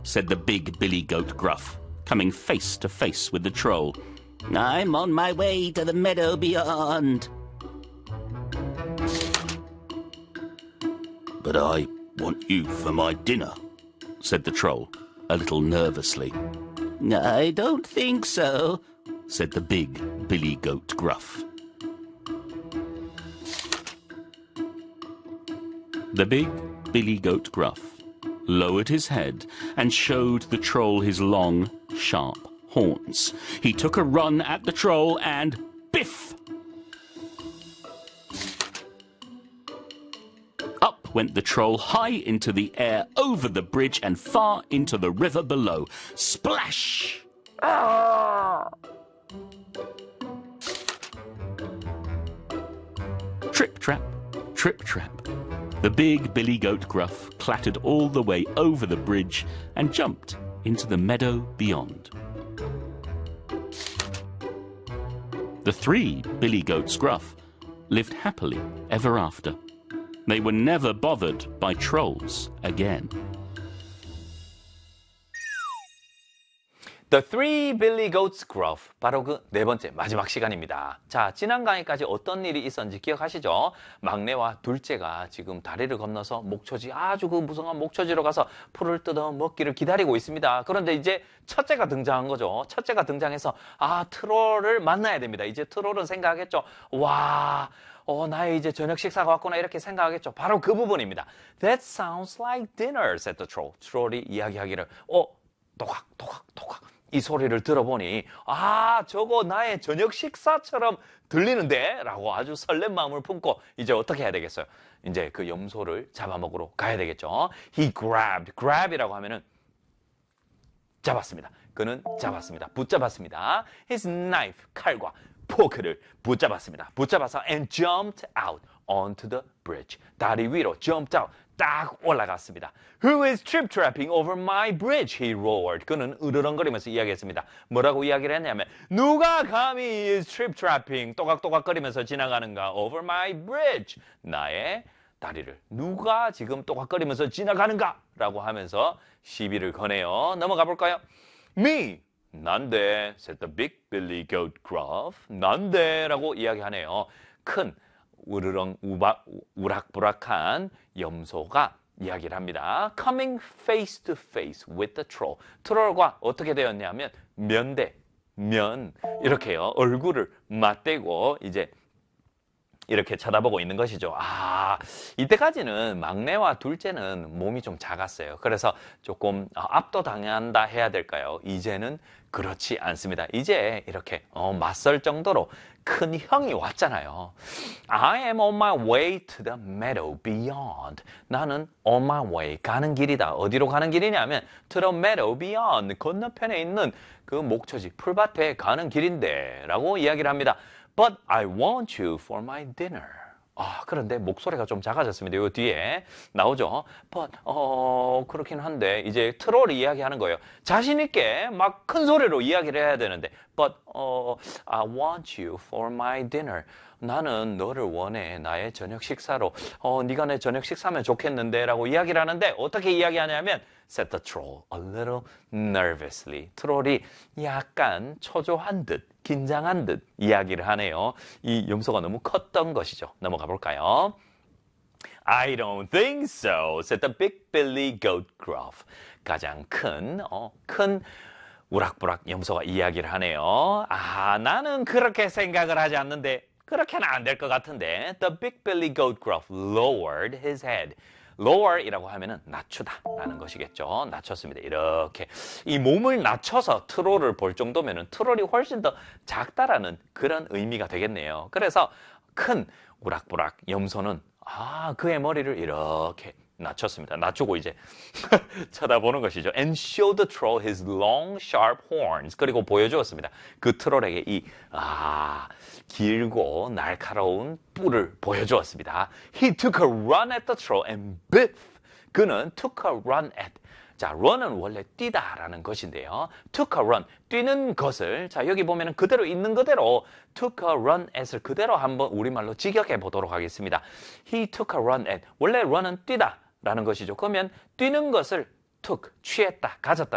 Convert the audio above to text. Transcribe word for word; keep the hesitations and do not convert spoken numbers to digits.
said the big billy goat Gruff, coming face to face with the troll. I'm on my way to the meadow beyond. But I want you for my dinner, said the troll, a little nervously. I don't think so, said the big billy goat Gruff. The big billy goat Gruff lowered his head and showed the troll his long, sharp horns. He took a run at the troll and biff! Up went the troll high into the air, over the bridge and far into the river below. Splash! Trip trap, trip trap. The big billy goat Gruff clattered all the way over the bridge and jumped into the meadow beyond. The three billy goats Gruff lived happily ever after. They were never bothered by trolls again. The Three Billy Goats Gruff, 바로 그 네 번째 마지막 시간입니다. 자, 지난 강의까지 어떤 일이 있었는지 기억하시죠? 막내와 둘째가 지금 다리를 건너서 목초지, 아주 그 무성한 목초지로 가서 풀을 뜯어 먹기를 기다리고 있습니다. 그런데 이제 첫째가 등장한 거죠. 첫째가 등장해서 아, 트롤을 만나야 됩니다. 이제 트롤은 생각하겠죠. 와, 어, 나의 이제 저녁 식사가 왔구나 이렇게 생각하겠죠. 바로 그 부분입니다. That sounds like dinner, said the troll. 트롤이 이야기하기를 어, 토각, 토각, 토각. 이 소리를 들어보니 아, 저거 나의 저녁 식사처럼 들리는데? 라고 아주 설렘 마음을 품고 이제 어떻게 해야 되겠어요? 이제 그 염소를 잡아먹으러 가야 되겠죠. He grabbed, grab이라고 하면은 잡았습니다. 그는 잡았습니다. 붙잡았습니다. His knife, 칼과 포크를 붙잡았습니다. 붙잡아서 and jumped out onto the bridge. 다리 위로 jumped out. 딱 올라갔습니다. Who is trip-trapping over my bridge? He roared. 그는 으르렁거리면서 이야기했습니다. 뭐라고 이야기를 했냐면 누가 감히 is trip-trapping 또각또각거리면서 지나가는가 over my bridge. 나의 다리를 누가 지금 또각거리면서 지나가는가? 라고 하면서 시비를 거네요. 넘어가 볼까요? Me. 난데, said the big billy goat Gruff. 난데 라고 이야기하네요. 큰 우르렁 우박, 우락부락한 염소가 이야기를 합니다. Coming face to face with the troll. 트롤과 어떻게 되었냐면 면대, 면 이렇게요. 얼굴을 맞대고 이제 이렇게 쳐다보고 있는 것이죠. 아, 이때까지는 막내와 둘째는 몸이 좀 작았어요. 그래서 조금 압도당한다 해야 될까요? 이제는 그렇지 않습니다. 이제 이렇게 어, 맞설 정도로 큰 형이 왔잖아요. I am on my way to the meadow beyond. 나는 on my way, 가는 길이다. 어디로 가는 길이냐면 to the meadow beyond, 건너편에 있는 그 목초지, 풀밭에 가는 길인데 라고 이야기를 합니다. But I want you for my dinner. 아, 그런데 목소리가 좀 작아졌습니다. 요 뒤에 나오죠. But, 어, 그렇긴 한데, 이제 트롤이 이야기하는 거예요. 자신있게 막 큰 소리로 이야기를 해야 되는데, But, 어, I want you for my dinner. 나는 너를 원해. 나의 저녁 식사로. 어, 네가 내 저녁 식사면 좋겠는데 라고 이야기를 하는데, 어떻게 이야기하냐면, said the troll a little nervously. 트롤이 약간 초조한 듯, 긴장한 듯 이야기를 하네요. 이 염소가 너무 컸던 것이죠. 넘어가 볼까요? I don't think so, said the big billy goat Gruff. 가장 큰, 어, 큰 우락부락 염소가 이야기를 하네요. 아, 나는 그렇게 생각을 하지 않는데 그렇게는 안 될 것 같은데. The big billy goat Gruff lowered his head. lower이라고 하면은 낮추다 라는 것이겠죠. 낮췄습니다. 이렇게 이 몸을 낮춰서 트롤을 볼 정도면은 트롤이 훨씬 더 작다라는 그런 의미가 되겠네요. 그래서 큰 우락부락 염소는 아, 그의 머리를 이렇게 낮췄습니다. 낮추고 이제 쳐다보는 것이죠. And showed the troll his long, sharp horns. 그리고 보여주었습니다. 그 트롤에게 이 아, 길고 날카로운 뿔을 보여주었습니다. He took a run at the troll and biff. 그는 took a run at. 자, run은 원래 뛰다라는 것인데요. took a run, 뛰는 것을 자 여기 보면은 그대로 있는 그대로 took a run at을 그대로 한번 우리말로 직역해 보도록 하겠습니다. He took a run at. 원래 run은 뛰다라는 것이죠. 그러면 뛰는 것을 took, 취했다, 가졌다.